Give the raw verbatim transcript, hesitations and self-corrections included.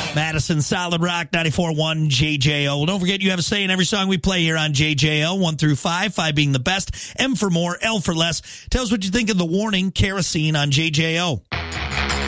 Madison, Solid Rock, ninety-four point one J J O. Well, don't forget you have a say in every song we play here on J J O, one through five, five being the best, M for more, L for less. Tell us what you think of The Warning, Kerosene on J J O.